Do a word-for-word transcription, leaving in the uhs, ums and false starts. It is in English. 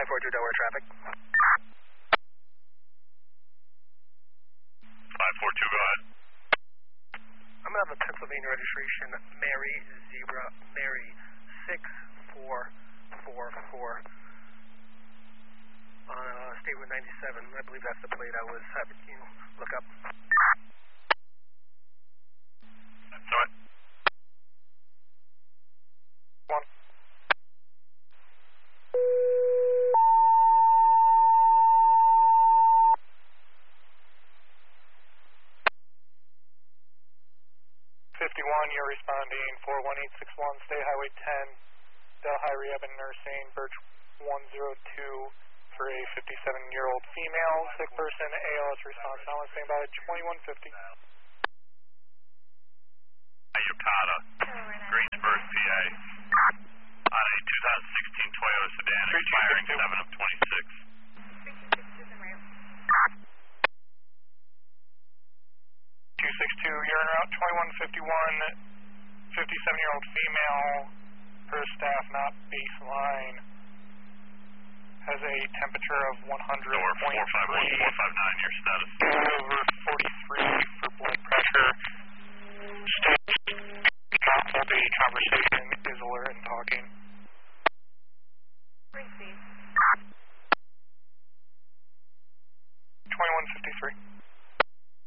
five four two Delaware traffic. five four two, go ahead. I'm going to have a Pennsylvania registration, Mary Zebra Mary six four four four on uh, State Route ninety-seven. I believe that's the plate I was having you look up. Sorry. One. fifty-one, you're responding four one eight six one, State Highway ten, Delhi Rehab and Nursing, Birch one zero two for a fifty-seven-year-old female, sick person, A L S response, now let's say about twenty-one fifty. Yokata, Greensburg, P A, on a two thousand sixteen Toyota sedan, expiring seven of twenty-six. two six two, you're en route twenty-one fifty-one, fifty-seven-year-old female, per staff, not baseline, has a temperature of one hundred point three. four five one, four five nine, your status. Over forty-three for blood pressure. State, not hold a conversation, is alert and talking.